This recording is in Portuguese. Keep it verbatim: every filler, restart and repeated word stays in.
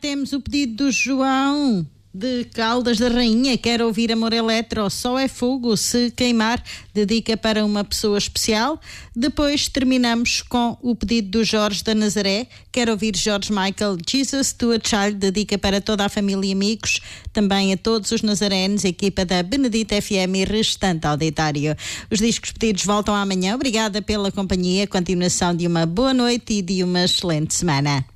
temos o pedido do João de Caldas da Rainha. Quero ouvir Amor Eletro, Só é Fogo se queimar, dedica para uma pessoa especial. Depois terminamos com o pedido do Jorge da Nazaré. Quero ouvir George Michael, Jesus to a Child, dedica para toda a família e amigos, também a todos os nazarenos, equipa da Benedita F M e restante auditório. Os discos pedidos voltam amanhã. Obrigada pela companhia, continuação de uma boa noite e de uma excelente semana.